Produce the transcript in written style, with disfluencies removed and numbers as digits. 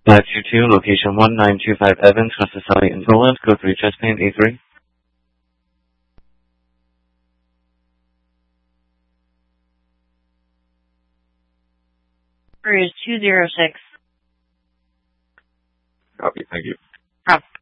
522, location 1925 Evans, Hospitality in Poland, code 3 Chestnut A3. Cruise 206. Copy, thank you. Copy.